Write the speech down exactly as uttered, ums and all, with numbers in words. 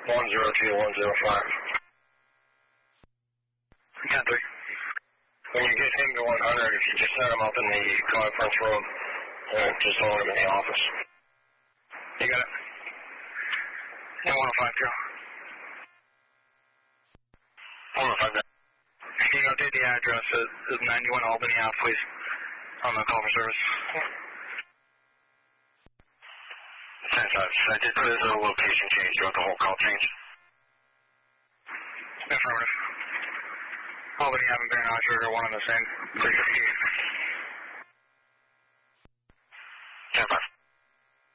one zero two one zero five. ten three. When you get him to one hundred, if you just set him up in the conference room, uh, just hold him in the office. You got it. And one oh five, Joe. one oh five, Joe. Can you update the address at ninety-one Albany Ave, please, on the call for service? ten five. I did put a location change. You want the whole call change? Affirmative. Albany Ave and Baron Archer are one and the same. three fifty. ten five.